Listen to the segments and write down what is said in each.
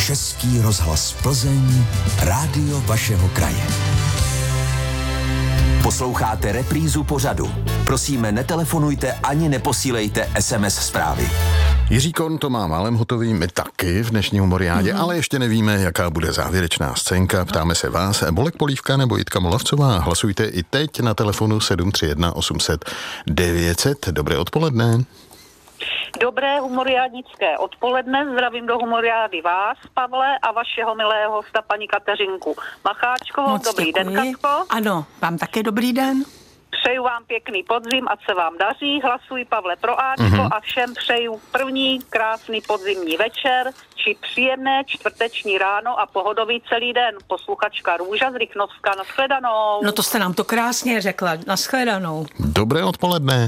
Český rozhlas Plzeň, rádio vašeho kraje. Posloucháte reprízu pořadu. Prosíme, netelefonujte ani neposílejte SMS zprávy. Jiří Korn to má málem hotový, my taky v dnešní humoriádě, ale ještě nevíme, jaká bude závěrečná scénka. Ptáme se vás, Bolek Polívka nebo Jitka Molavcová. Hlasujte i teď na telefonu 731 800 900. Dobré odpoledne. Dobré humoriádnické odpoledne, zdravím do humoriády vás, Pavle, a vašeho milého hosta, paní Kateřinku Macháčkovou. Moc dobrý děkuji. Den, Katko. Ano, vám také dobrý den. Přeju vám pěkný podzim, ať se vám daří, hlasuji, Pavle, pro Ačko a všem přeju první krásný podzimní večer, či příjemné čtvrteční ráno a pohodový celý den. Posluchačka Růža z Rychnovska, nashledanou. No to jste nám to krásně řekla, nashledanou. Dobré odpoledne.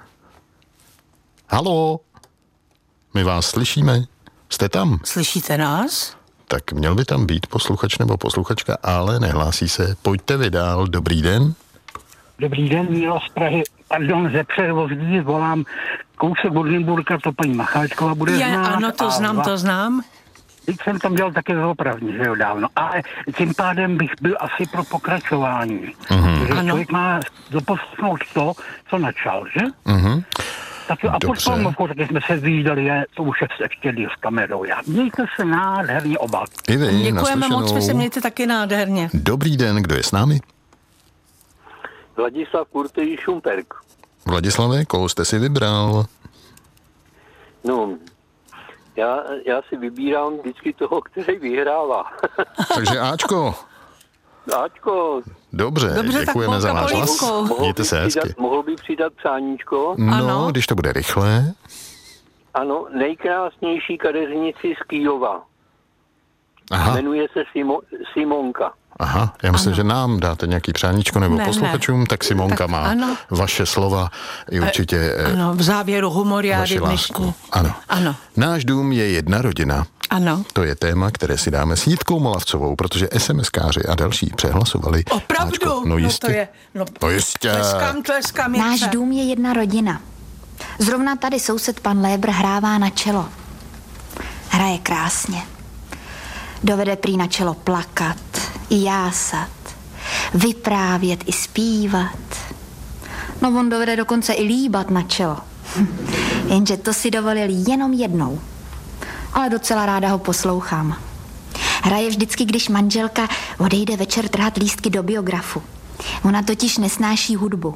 Haló, my vás slyšíme. Jste tam? Slyšíte nás? Tak měl by tam být posluchač nebo posluchačka, ale nehlásí se. Pojďte vy dál. Dobrý den. Dobrý den, Míla z Prahy. Pardon, ze Předvozí, volám kousek od Nymburka, to paní Macháčková bude znát. Ano, to znám. Teď jsem tam dělal také opravdu, že jo, dávno. Ale tím pádem bych byl asi pro pokračování. Že člověk má doposlechnout to, co načal, že? Tak a potom, taky jsme se výdali, to už je ještě s kamerou. Mějte se nádherně oba. I vy, děkujeme moc, vy se mějte taky nádherně. Dobrý den, kdo je s námi? Vladislav Kurtej Šumperk. Vladislave, koho jste si vybral? No, já si vybírám vždycky toho, který vyhrává. Takže Ačko. Ačko. Dobře, děkujeme za váš hlas. Mějte se hezky. Mohl by přidat přáníčko? No, ano. Když to bude rychlé. Ano, nejkrásnější kadeřnici z Kyjova. Aha. Jmenuje se Simonka. Aha, já myslím, že nám dáte nějaký přáníčko nebo posluchačům, tak Simonka tak má ano. vaše slova i určitě Ano, v závěru humoriády vaši dnešní. lásku. Ano. Ano. Náš dům je jedna rodina. Ano. To je téma, které si dáme s Jitkou Molavcovou, protože SMSkáři a další přehlasovali. Opravdu? Áčko, no jistě. To je, no jistě. Tleskám. Náš dům je jedna rodina. Zrovna tady soused pan Lébr hrává na čelo. Hraje krásně. Dovede prý na čelo plakat, i jásat, vyprávět, i zpívat. No on dovede dokonce i líbat na čelo. Jenže to si dovolil jenom jednou. Ale docela ráda ho poslouchám. Hraje vždycky, když manželka odejde večer trhat lístky do biografu. Ona totiž nesnáší hudbu.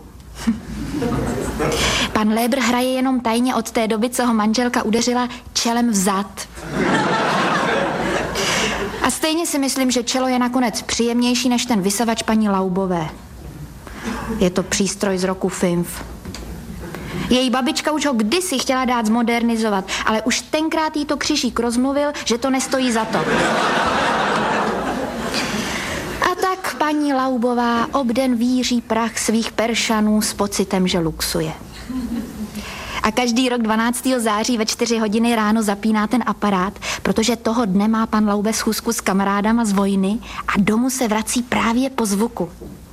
Pan Lébr hraje jenom tajně od té doby, co ho manželka udeřila čelem vzad. A stejně si myslím, že čelo je nakonec příjemnější než ten vysavač paní Laubové. Je to přístroj z roku FIMF. Její babička už ho kdysi chtěla dát zmodernizovat, ale už tenkrát jí to křišík rozmluvil, že to nestojí za to. A tak paní Laubová obden víří prach svých peršanů s pocitem, že luxuje. A každý rok 12. září ve 4 hodiny ráno zapíná ten aparát, protože toho dne má pan Laube schůzku s kamarádama z vojny a domů se vrací právě po zvuku.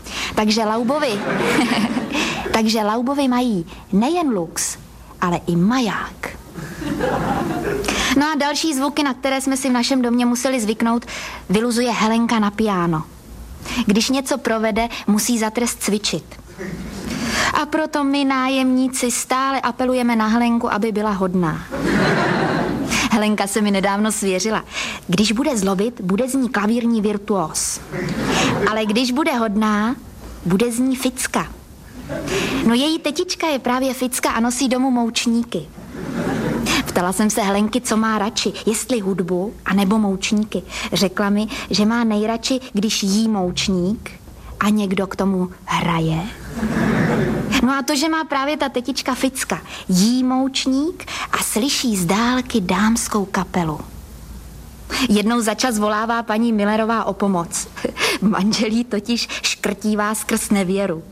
Takže Laubovi mají nejen lux, ale i maják. No a další zvuky, na které jsme si v našem domě museli zvyknout, vyluzuje Helenka na piano. Když něco provede, musí za trest cvičit. A proto my nájemníci stále apelujeme na Helenku, aby byla hodná. Helenka se mi nedávno svěřila. Když bude zlobit, bude z ní klavírní virtuós. Ale když bude hodná, bude z ní ficka. No její tetička je právě ficka a nosí domů moučníky. Ptala jsem se Helenky, co má radši, jestli hudbu anebo moučníky. Řekla mi, že má nejradši, když jí moučník a někdo k tomu hraje. No a to, že má právě ta tetička ficka, jí moučník a slyší z dálky dámskou kapelu. Jednou za čas volává paní Millerová o pomoc. Manželí totiž škrtívá skrz nevěru.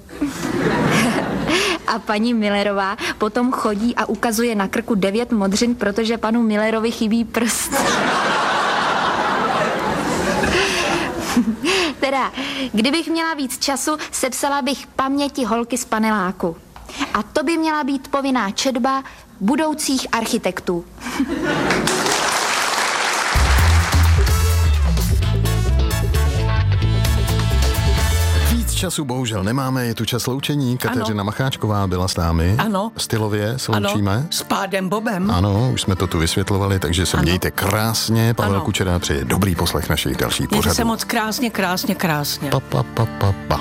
A paní Millerová potom chodí a ukazuje na krku 9 modřin, protože panu Millerovi chybí prst. Teda, kdybych měla víc času, sepsala bych paměti holky z paneláku. A to by měla být povinná četba budoucích architektů. času bohužel nemáme, je tu čas loučení. Kateřina Macháčková byla s námi. Ano. Stylově se loučíme. Ano, s Pádem Bobem. Ano, už jsme to tu vysvětlovali, takže se mějte krásně. Pavel Kučera přeje dobrý poslech našich dalších pořadů. Mějte se moc krásně. Pa.